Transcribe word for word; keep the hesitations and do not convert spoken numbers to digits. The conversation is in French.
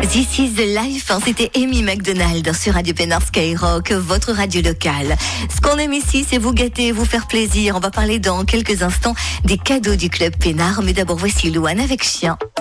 This is the life, hein, c'était Amy McDonald sur Radio Pénard Skyrock, votre radio locale. Ce qu'on aime ici, c'est vous gâter, vous faire plaisir. On va parler dans quelques instants des cadeaux du Club Pénard, mais d'abord voici Louane avec Chien.